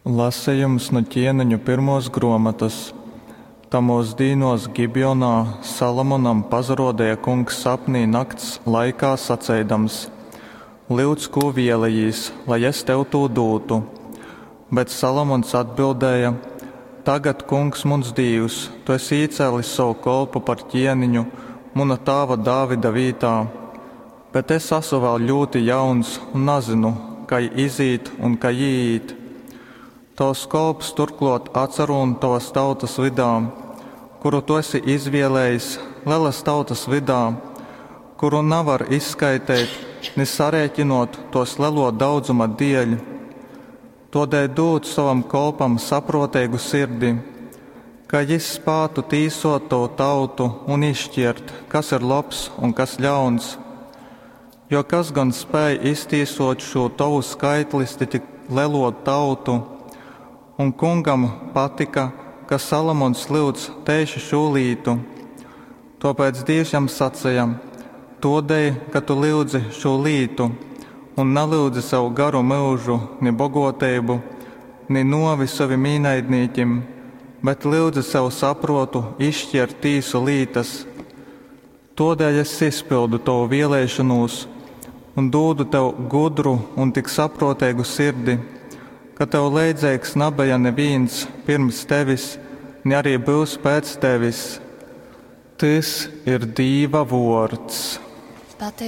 Lasījums no ķieneņu pirmos grāmatas. Tamos dīnos Gibionā Salamonam pazarodēja kungs sapnī nakts laikā sacēdams: Lūdz, ko vielējīs, lai es tev to dotu. Bet Salamons atbildēja: Tagad, kungs, mums Dievs, tu esi iecēlis savu kolpu par ķieniņu muna tāva Dāvida vītā, bet es esmu vēl ļoti jauns un nezinu, kā izīt un kā iīt. Tavs kolps turklāt atcerun tavas tautas vidā, kuru tu esi izvēlējis lielas tautas vidā, kuru nevar izskaitīt, ne sarēķinot tos lielo daudzuma dēļ. Todēļ dod savam kolpam saprotīgu sirdi, ka viņš spētu tīsot to tautu un izšķirt, kas ir labs un kas ļauns. Jo kas gan spēj iztīsot šo tavu skaitlisti tik lielo tautu, un kungam patika, ka Salamons lūdz tieši šo lītu. Tāpēc Dievs jam sacīja: Todēļ, ka tu lūdzi šo lītu un nelūdzi savu garu mūžu, ne bogotību, ne novi saviem īnaidnīkiem, bet lūdzi savu saprotu izšķirt tīsu lītas. Todēļ es izpildu tavu vēlēšanos un dodu tev gudru un tik saprotīgu sirdi, ka tev līdzīgs nebija neviens pirms tevis, ne arī būs pēc tevis. Tas ir Dieva vārds.